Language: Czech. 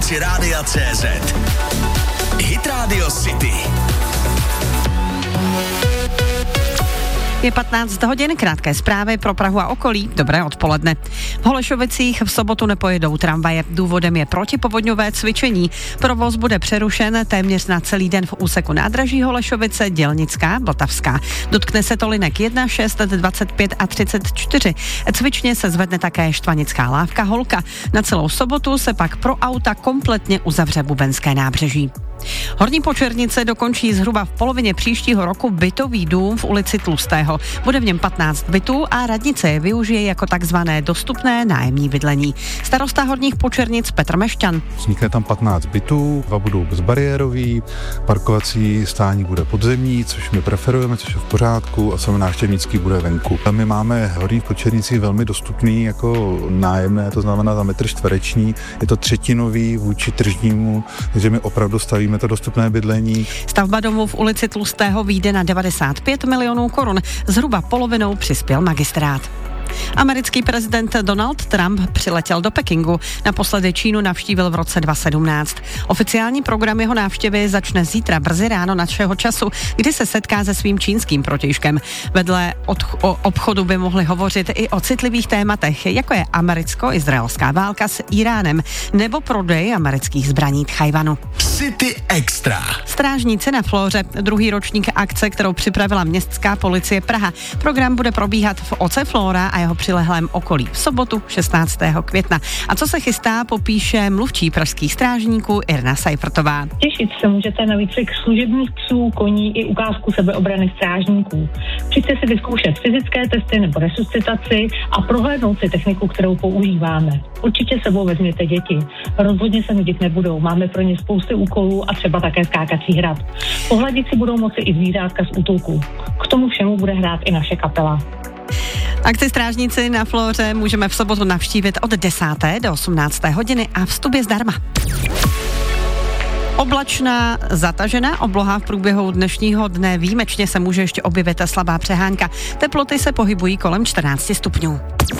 aplikaci Rádia CZ. Hit Radio City. Je 15 hodin, krátké zprávy pro Prahu a okolí. Dobré odpoledne. V Holešovicích v sobotu nepojedou tramvaje. Důvodem je protipovodňové cvičení. Provoz bude přerušen téměř na celý den v úseku nádraží Holešovice, Dělnická, Vltavská. Dotkne se to linek 1, 6, 25 a 34. Cvičně se zvedne také Štvanická lávka Holka. Na celou sobotu se pak pro auta kompletně uzavře Bubenské nábřeží. Horní Počernice dokončí zhruba v polovině příštího roku bytový dům v ulici Tlustého. Bude v něm 15 bytů a radnice je využije jako takzvané dostupné nájemní bydlení. Starosta Horních Počernic Petr Mešťan. Vznikne tam 15 bytů, 2 budou bezbariérový, parkovací stání bude podzemní, což my preferujeme, což je v pořádku, a samé návštěvnický bude venku. A my máme Horních Počernicích velmi dostupný jako nájemné, to znamená za metr čtvereční, je to třetinový vůči tržnímu, takže my opravdu stavíme to dostupné bydlení. Stavba domu v ulici Tlustého vyjde na 95 milionů korun. Zhruba polovinou přispěl magistrát. Americký prezident Donald Trump přiletěl do Pekingu. Naposledy Čínu navštívil v roce 2017. Oficiální program jeho návštěvy začne zítra brzy ráno našeho času, kdy se setká se svým čínským protějškem. Vedle obchodu by mohli hovořit i o citlivých tématech, jako je americko-izraelská válka s Iránem nebo prodej amerických zbraní Tchajwanu. City Extra. Strážníci na Flóře, druhý ročník akce, kterou připravila městská policie Praha. Program bude probíhat v OC Flóra a jeho přilehlém okolí v sobotu 16. května. A co se chystá, popíše mluvčí pražských strážníků Irna Seifrtová. Těšit se můžete na výcvik služebních psů, koní i ukázku sebeobrany strážníků. Přijďte si vyzkoušet fyzické testy nebo resuscitaci a prohlédnout si techniku, kterou používáme. Určitě sebou vezměte děti. Rozhodně se nudit nebudou. Máme pro ně spousty úkolů a třeba také skákací hrad. Pohladit si budou moci i zvířátka z útulku. K tomu všemu bude hrát i naše kapela. Akci Strážníci na Flóře můžeme v sobotu navštívit od 10. do 18. hodiny a vstup je zdarma. Oblačná, zatažená obloha v průběhu dnešního dne, výjimečně se může ještě objevit slabá přehánka. Teploty se pohybují kolem 14 stupňů.